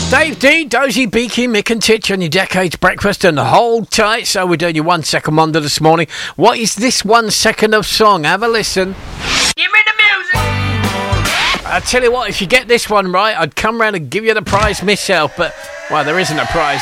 Dave D, Dozy, Beaky, Mick and Titch on your Decades Breakfast and hold tight. So we're doing your 1 second wonder this morning. What is this 1 second of song? Have a listen. Give me the music. I tell you what, if you get this one right, I'd come round and give you the prize myself, but, well, there isn't a prize.